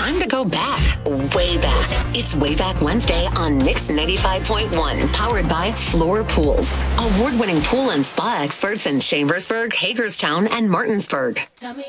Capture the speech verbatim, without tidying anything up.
time to go back, way back. It's Way Back Wednesday on Mix ninety-five point one, powered by Floor Pools. Award-winning pool and spa experts in Chambersburg, Hagerstown, and Martinsburg.